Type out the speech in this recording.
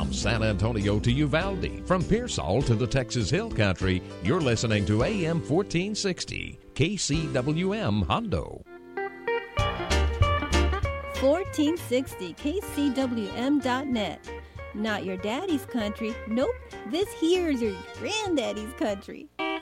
From San Antonio to Uvalde, from Pearsall to the Texas Hill Country, you're listening to AM 1460, KCWM Hondo. 1460 KCWM.net. Not your daddy's country. Nope, this here's your granddaddy's country.